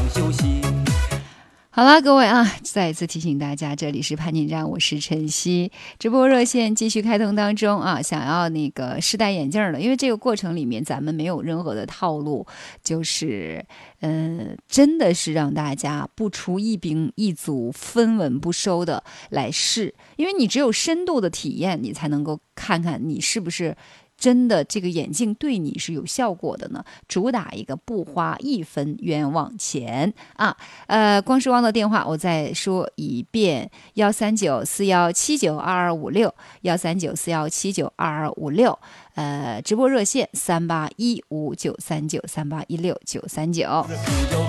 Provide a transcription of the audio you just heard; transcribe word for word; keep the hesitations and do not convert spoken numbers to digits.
休息。 好了，各位啊，再一次提醒大家，这里是潘锦站，我是晨曦，直播热线继续开通当中啊。想要那个试戴眼镜的，因为这个过程里面咱们没有任何的套路，就是嗯、呃，真的是让大家不出一兵一卒，分文不收的来试，因为你只有深度的体验，你才能够看看你是不是真的这个眼镜对你是有效果的呢？主打一个不花一分冤枉钱啊！呃，光时光的电话我再说一遍：幺三九四幺七九二二五六，幺三九四幺七九二二五六。呃，直播热线三八一五九三九三八一六九三九。